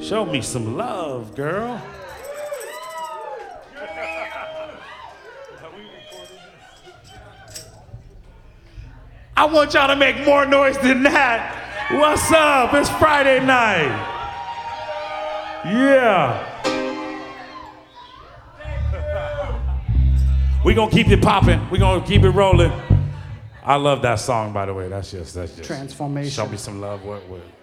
Show me some love, girl. I want y'all to make more noise than that. What's up? It's Friday night. Yeah. We're going to keep it popping. We're going to keep it rolling. I love that song, by the way. That's just Transformation. Show me some love. What?